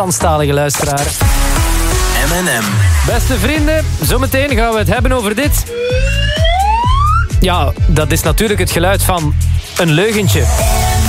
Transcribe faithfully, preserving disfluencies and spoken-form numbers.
Nederlandstalige luisteraar. M en M. Beste vrienden, zometeen gaan we het hebben over dit. Ja, dat is natuurlijk het geluid van een leugentje.